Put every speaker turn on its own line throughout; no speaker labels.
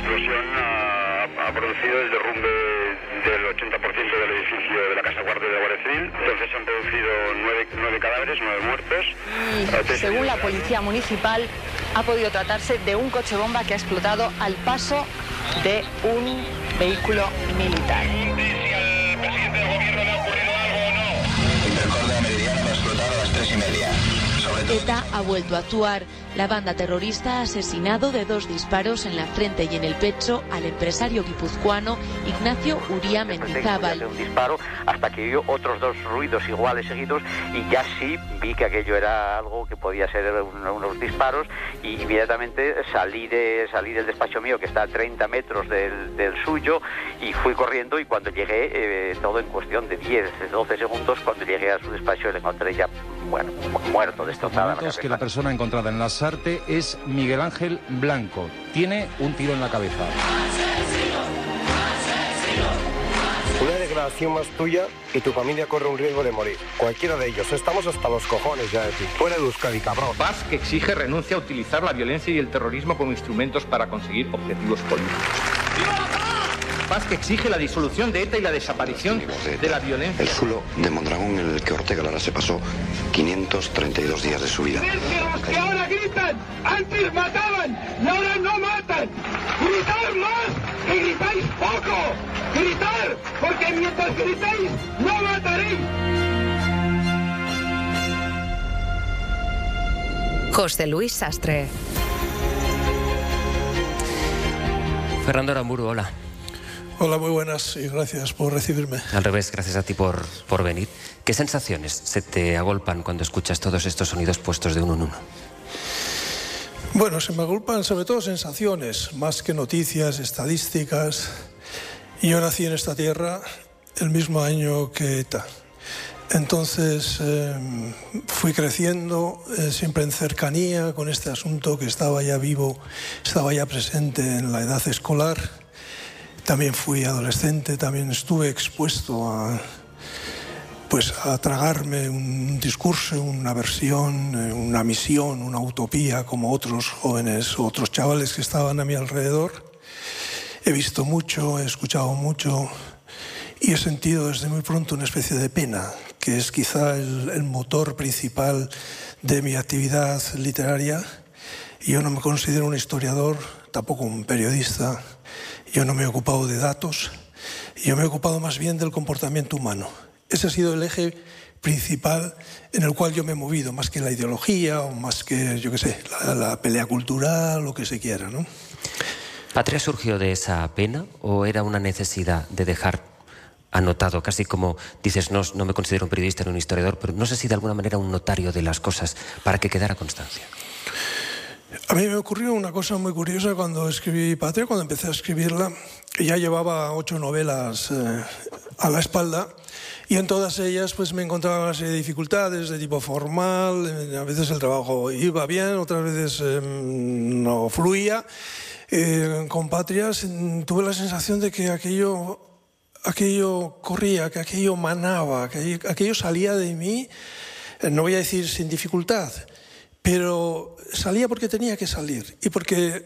explosión ha producido el derrumbe del 80% del edificio de la Casa Cuartel de la Guardia Civil. Entonces se han producido 9 cadáveres, 9 muertos.
Según la policía municipal, ha podido tratarse de un coche bomba que ha explotado al paso de un vehículo militar.
Si al presidente del gobierno le ha ocurrido algo o no.
Intercordia Meridiana va a explotar a las 3:30.
ETA ha vuelto a actuar. La banda terrorista ha asesinado de 2 disparos en la frente y en el pecho al empresario guipuzcoano Ignacio Uría Mendizábal.
Un disparo hasta que oyó otros 2 ruidos iguales seguidos y ya sí vi que aquello era algo que podía ser unos disparos y inmediatamente salí del despacho mío que está a 30 metros del suyo y fui corriendo y cuando llegué, todo en cuestión de 10-12 segundos, cuando llegué a su despacho le encontré ya, bueno, muerto, destrozada.
Que la persona encontrada en la Sarte es Miguel Ángel Blanco. Tiene un tiro en la cabeza.
Una declaración más tuya y tu familia corre un riesgo de morir. Cualquiera de ellos. Estamos hasta los cojones ya de ti. Fuera de Euskadi, cabrón.
Paz que exige renuncia a utilizar la violencia y el terrorismo como instrumentos para conseguir objetivos políticos. Paz que exige la disolución de ETA y la desaparición de la violencia.
El zulo de Mondragón en el que Ortega Lara se pasó 532 días de su vida.
Los que ahora gritan, antes mataban y ahora no matan. ¡Gritar más! ¡Que gritáis poco! ¡Gritar! Porque mientras gritéis, no mataréis.
José Luis Sastre.
Fernando Aramburu, hola.
Hola, muy buenas y gracias por recibirme.
Al revés, gracias a ti por venir. ¿Qué sensaciones se te agolpan cuando escuchas todos estos sonidos puestos de uno en uno?
Bueno, se me agolpan sobre todo sensaciones, más que noticias, estadísticas. Yo nací en esta tierra el mismo año que ETA. Entonces fui creciendo siempre en cercanía con este asunto que estaba ya vivo, estaba ya presente en la edad escolar. También fui adolescente, también estuve expuesto a tragarme un discurso, una versión, una misión, una utopía, como otros jóvenes, otros chavales que estaban a mi alrededor. He visto mucho, he escuchado mucho y he sentido desde muy pronto una especie de pena, que es quizá el motor principal de mi actividad literaria. Yo no me considero un historiador, tampoco un periodista. Yo no me he ocupado de datos, yo me he ocupado más bien del comportamiento humano. Ese ha sido el eje principal en el cual yo me he movido, más que la ideología o más que, yo qué sé, la pelea cultural, lo que se quiera, ¿no?
¿Patria surgió de esa pena o era una necesidad de dejar anotado, casi como dices, no me considero un periodista ni un historiador, pero no sé si de alguna manera un notario de las cosas para que quedara constancia?
A mí me ocurrió una cosa muy curiosa cuando escribí Patria, cuando empecé a escribirla. Ya llevaba 8 novelas a la espalda y en todas ellas pues me encontraba una serie de dificultades de tipo formal. A veces el trabajo iba bien, otras veces no fluía. Con Patria tuve la sensación de que aquello corría, que aquello manaba, que aquello salía de mí, no voy a decir sin dificultad, pero salía porque tenía que salir y porque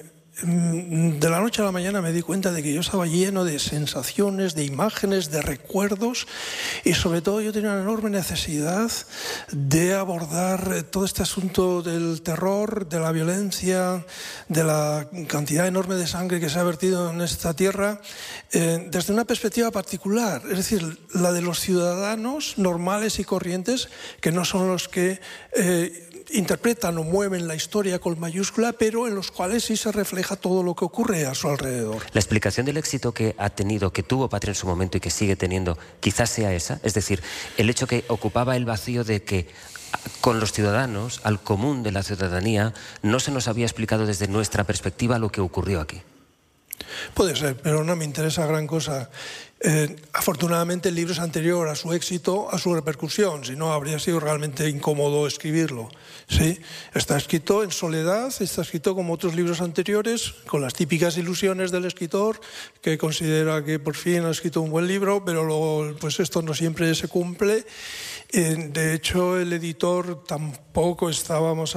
de la noche a la mañana me di cuenta de que yo estaba lleno de sensaciones, de imágenes, de recuerdos y sobre todo yo tenía una enorme necesidad de abordar todo este asunto del terror, de la violencia, de la cantidad enorme de sangre que se ha vertido en esta tierra desde una perspectiva particular, es decir, la de los ciudadanos normales y corrientes que no son los que interpretan o mueven la historia con mayúscula, pero en los cuales sí se refleja todo lo que ocurre a su alrededor.
La explicación del éxito que tuvo Patria en su momento y que sigue teniendo, quizás sea esa, es decir, el hecho que ocupaba el vacío de que con los ciudadanos, al común de la ciudadanía, no se nos había explicado desde nuestra perspectiva lo que ocurrió aquí.
Puede ser, pero no me interesa gran cosa. Afortunadamente el libro es anterior a su éxito, a su repercusión, si no habría sido realmente incómodo escribirlo. ¿Sí? Está escrito en soledad, está escrito como otros libros anteriores, con las típicas ilusiones del escritor, que considera que por fin ha escrito un buen libro, pero luego pues esto no siempre se cumple. De hecho, el editor tampoco estábamos